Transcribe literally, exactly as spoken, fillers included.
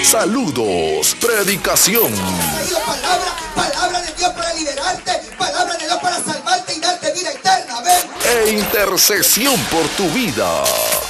saludos, predicación. Palabra, palabra de Dios para liberarte, palabra de Dios para salvarte y darte vida eterna. Ven. E intercesión por tu vida.